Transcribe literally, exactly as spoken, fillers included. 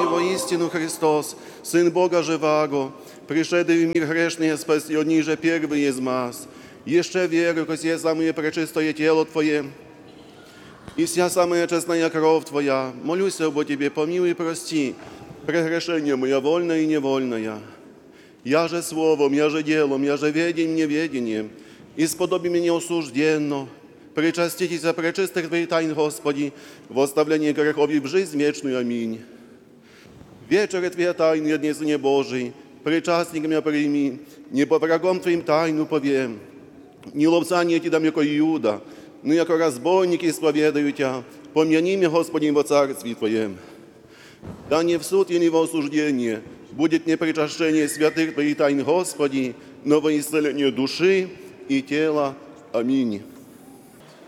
воистину Христос, Сын Бога живаго, пришедший в мир грешный, спаси от ниже первый из нас. Еще верю, ко сие самое пречистое тело Твое, и вся самая честная кровь Твоя. Молюсь об Тебе, помилуй и прости прегрешение мое вольное и невольное. Я же словом, я же делом, я же ведением, неведением, исподоби меня осужденно. Причаститесь за пречистых Твоих тайн, Господи, в оставлении грехов и в жизнь вечную. Аминь. Вечеры Твоя тайны, однесение Божий, причастниками прими, не по врагам Твоим тайну повем, не ловцание Ти дам, яко Иуда, но яко разбойники исповедаю Тя, помяни меня, Господи, во царстве Твоем. Да не в суд и не во осуждение будет не причащение святых Твоих тайн, Господи, но во исцеление души и тела. Аминь.